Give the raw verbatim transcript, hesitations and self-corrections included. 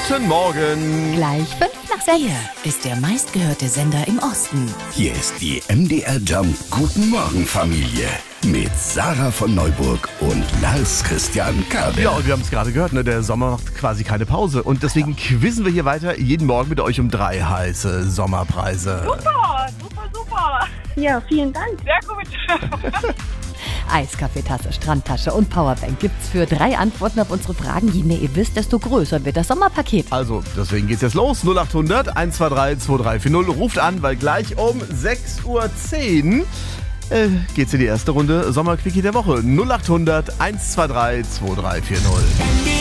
Guten Morgen. Gleich fünf nach sechs. Hier ist der meistgehörte Sender im Osten. Hier ist die M D R Jump Guten Morgen Familie mit Sarah von Neuburg und Lars Christian Kabel. Ja, und wir haben es gerade gehört, ne? Der Sommer macht quasi keine Pause. Und deswegen quizzen wir hier weiter jeden Morgen mit euch um drei heiße Sommerpreise. Super, super, super. Ja, vielen Dank. Sehr gut. Eiskaffeetasse, Strandtasche und Powerbank gibt's für drei Antworten auf unsere Fragen. Je mehr ihr wisst, desto größer wird das Sommerpaket. Also, deswegen geht's jetzt los. null acht hundert, eins zwei drei, zwei drei vier null. Ruft an, weil gleich um sechs Uhr zehn äh, geht's in die erste Runde Sommerquickie der Woche. null acht hundert, eins zwei drei, zwei drei vier null.